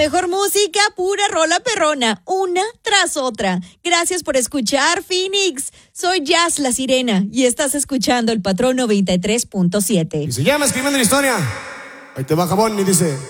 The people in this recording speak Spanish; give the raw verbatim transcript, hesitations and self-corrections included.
mejor música, pura rola perrona, una tras otra. Gracias por escuchar, Phoenix. Soy Jazz la Sirena y estás escuchando El Patrón noventa y tres punto siete. Y se llama Escribiendo la Historia. Ahí te va Jabón y dice...